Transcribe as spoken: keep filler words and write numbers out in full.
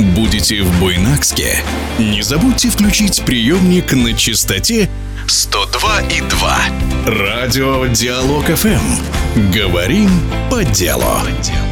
Будете в Буйнакске? Не забудьте включить приемник на частоте сто два и два. Радио Диалог эф эм. Говорим по делу.